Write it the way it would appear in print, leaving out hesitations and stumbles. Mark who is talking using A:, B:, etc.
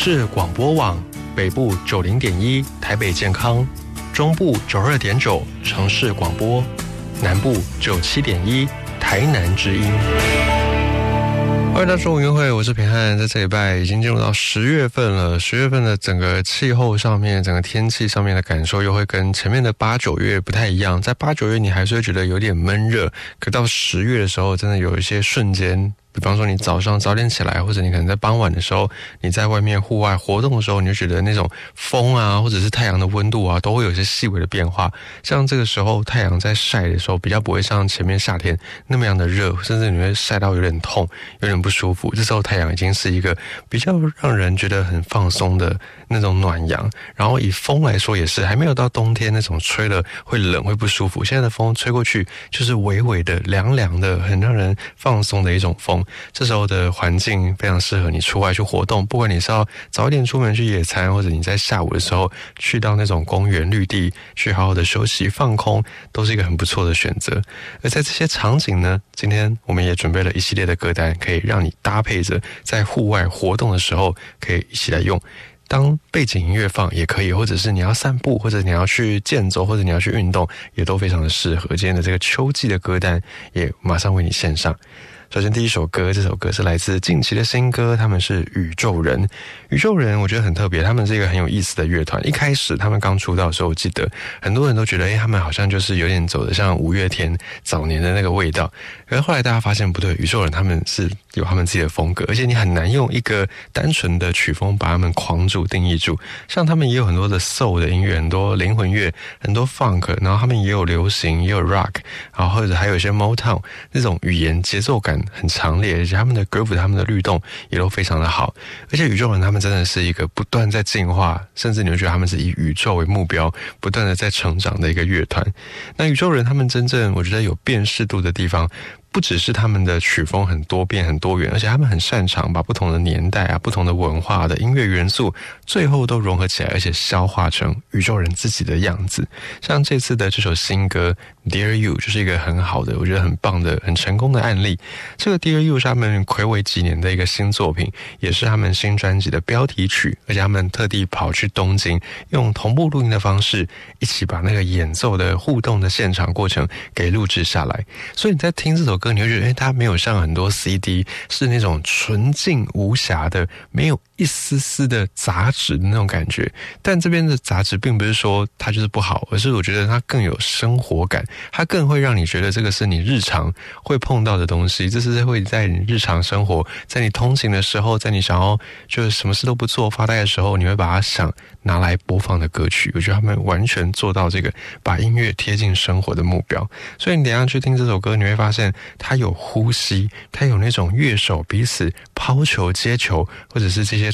A: 市广播网，北部90.1台北健康，中部92.9城市广播，南部97.1台南之音。欢迎到中午约会，我是平汉。在这礼拜已经进入到10月份了，10月份的整个气候上面，整个天气上面的感受又会跟前面的8、9月不太一样。在8、9月你还是会觉得有点闷热，可到10月的时候，真的有一些瞬间，比方说你早上早点起来，或者你可能在傍晚的时候，你在外面户外活动的时候，你就觉得那种风啊，或者是太阳的温度啊，都会有一些细微的变化。像这个时候太阳在晒的时候，比较不会像前面夏天那么样的热，甚至你会晒到有点痛，有点不舒服。这时候太阳已经是一个比较让人觉得很放松的那种暖阳。然后以风来说也是，还没有到冬天那种吹了会冷会不舒服，现在的风吹过去就是微微的凉凉的，很让人放松的一种风。这时候的环境非常适合你出外去活动，不管你是要早一点出门去野餐，或者你在下午的时候去到那种公园绿地去好好的休息放空，都是一个很不错的选择。而在这些场景呢，今天我们也准备了一系列的歌单，可以让你搭配着在户外活动的时候可以一起来用，当背景音乐放也可以，或者是你要散步，或者你要去健走，或者你要去运动，也都非常的适合。今天的这个秋季的歌单也马上为你献上。首先第一首歌，这首歌是来自近期的新歌，他们是宇宙人。宇宙人我觉得很特别，他们是一个很有意思的乐团。一开始他们刚出道的时候，我记得很多人都觉得他们好像就是有点走得像五月天早年的那个味道，可是后来大家发现不对，宇宙人他们是有他们自己的风格，而且你很难用一个单纯的曲风把他们框住定义住。像他们也有很多的 soul 的音乐，很多灵魂乐，很多 funk， 然后他们也有流行，也有 rock， 然后或者还有一些 Motown， 那种语言节奏感很强烈，而且他们的 groove 他们的律动也都非常的好。而且宇宙人他们真的是一个不断在进化，甚至你会觉得他们是以宇宙为目标不断的在成长的一个乐团。那宇宙人他们真正我觉得有辨识度的地方，不只是他们的曲风很多变很多元，而且他们很擅长把不同的年代啊、不同的文化的音乐元素最后都融合起来，而且消化成宇宙人自己的样子。像这次的这首新歌 Dear You 就是一个很好的，我觉得很棒的很成功的案例。这个 Dear You 是他们睽违几年的一个新作品，也是他们新专辑的标题曲，而且他们特地跑去东京用同步录音的方式一起把那个演奏的互动的现场过程给录制下来。所以你在听这首歌你会觉得它没有像很多 CD 是那种纯净无瑕的，没有一丝丝的杂质的那种感觉。但这边的杂质并不是说它就是不好，而是我觉得它更有生活感，它更会让你觉得这个是你日常会碰到的东西，这是会在你日常生活，在你通勤的时候，在你想要就是什么事都不做发呆的时候，你会把它想拿来播放的歌曲。我觉得他们完全做到这个把音乐贴近生活的目标。所以你等一下去听这首歌，你会发现它有呼吸，它有那种乐手彼此抛球接球，或者是这些